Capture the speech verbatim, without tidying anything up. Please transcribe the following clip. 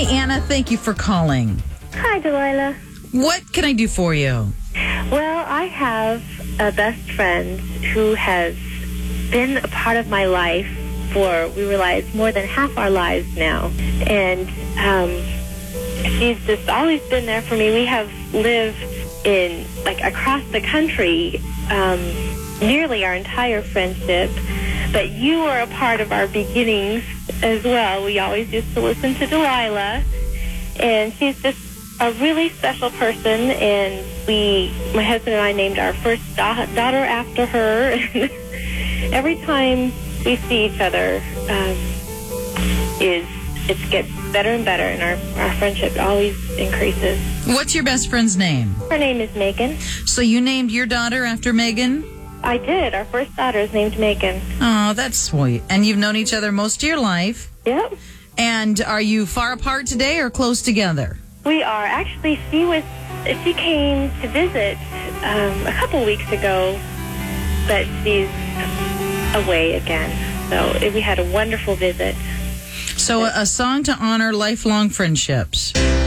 Anna. Thank you for calling. Hi, Delilah. What can I do for you? Well, I have a best friend who has been a part of my life for, we realize, more than half our lives now. And um, she's just always been there for me. We have lived in, like, across the country um, nearly our entire friendship. But you were a part of our beginnings as well. We always used to listen to Delilah. And she's just a really special person, and we, my husband and I, named our first da- daughter after her. Every time we see each other, um, is it gets better and better, and our, our friendship always increases. What's your best friend's name? Her name is Megan. So you named your daughter after Megan? I did. Our first daughter is named Megan. Oh, that's sweet. And you've known each other most of your life? Yep. And are you far apart today or close together? We are. Actually, she was. She came to visit um, a couple weeks ago, but she's away again. So we had a wonderful visit. So a song to honor lifelong friendships.